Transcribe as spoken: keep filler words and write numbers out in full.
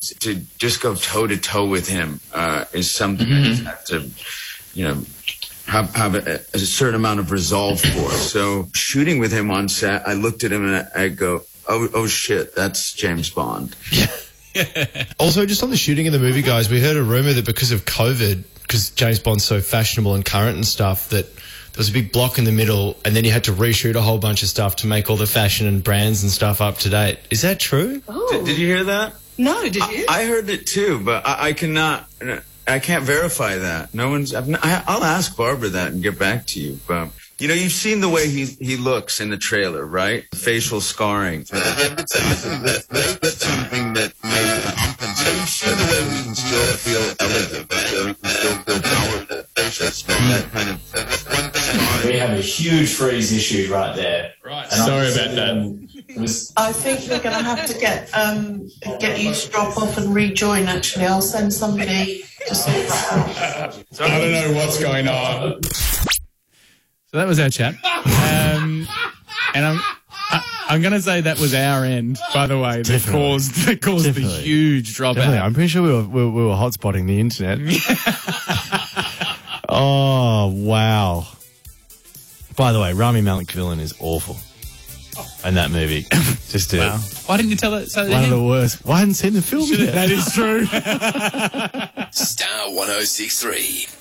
is to just go toe to toe with him uh, is something mm-hmm. I just have to, you know, have, have a, a certain amount of resolve for. So shooting with him on set, I looked at him and I, I go, oh, oh shit, that's James Bond. Also, just on the shooting of the movie, guys, we heard a rumor that because of COVID, because James Bond's so fashionable and current and stuff, that there was a big block in the middle and then you had to reshoot a whole bunch of stuff to make all the fashion and brands and stuff up to date. Is that true? Oh. Did, did you hear that? No, did you? I, I heard it too, but I, I cannot, I can't verify that. No one's, I've not, I, I'll ask Barbara that and get back to you. But, you know, you've seen the way he he looks in the trailer, right? Facial scarring. That's something that may compensate. The way we can still feel elegant, we can still feel powerful. That kind of. We have a huge freeze issue right there. Right. And Sorry about that. Was... I think we're going to have to get um get you to drop off and rejoin. Actually, I'll send somebody to sort that out. I don't know what's going on. So that was our chat. Um, and I'm I, I'm going to say that was our end, by the way, that Definitely. caused that caused Definitely. the huge dropout. I'm pretty sure we were we, we were hotspotting the internet. Oh wow! By the way, Rami Malek villain is awful, in that movie. Just to, wow. Why didn't you tell it? So one of the worst. Well, I hadn't seen the film yet. That is true. Star one oh six three.